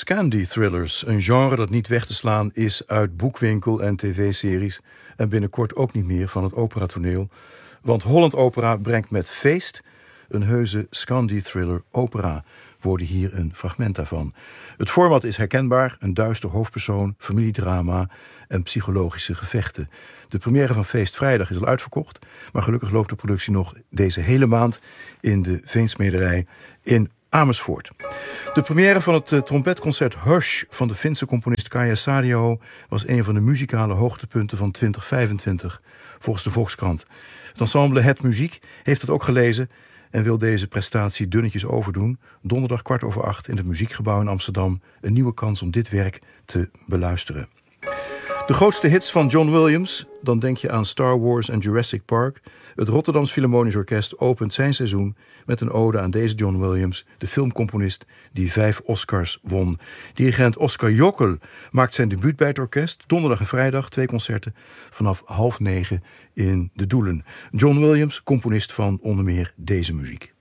Scandi thrillers, een genre dat niet weg te slaan is uit boekwinkel en tv-series en binnenkort ook niet meer van het operatoneel. Want Holland Opera brengt met Feest een heuse Scandi thriller opera. We hoorden hier een fragment daarvan. Het format is herkenbaar, een duister hoofdpersoon, familiedrama en psychologische gevechten. De première van Feest vrijdag is al uitverkocht, maar gelukkig loopt de productie nog deze hele maand in de Veensmederij in Amersfoort. De première van het trompetconcert Hush van de Finse componist Kaija Saarionmaa was een van de muzikale hoogtepunten van 2025, volgens de Volkskrant. Het ensemble Het Muziek heeft het ook gelezen en wil deze prestatie dunnetjes overdoen. Donderdag 7:15 in het Muziekgebouw in Amsterdam. Een nieuwe kans om dit werk te beluisteren. De grootste hits van John Williams, dan denk je aan Star Wars en Jurassic Park. Het Rotterdams Philharmonisch Orkest opent zijn seizoen met een ode aan deze John Williams, de filmcomponist die 5 Oscars won. Dirigent Oscar Jokl maakt zijn debuut bij het orkest. Donderdag en vrijdag 2 concerten vanaf 8:30 in de Doelen. John Williams, componist van onder meer deze muziek.